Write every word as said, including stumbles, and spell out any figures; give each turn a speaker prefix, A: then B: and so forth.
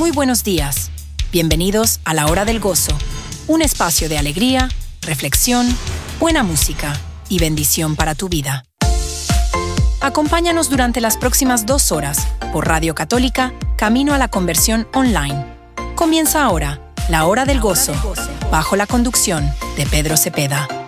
A: Muy buenos días. Bienvenidos a la Hora del Gozo, un espacio de alegría, reflexión, buena música y bendición para tu vida. Acompáñanos durante las próximas dos horas por Radio Católica, Camino a la Conversión Online. Comienza ahora la Hora del Gozo, bajo la conducción de Pedro Cepeda.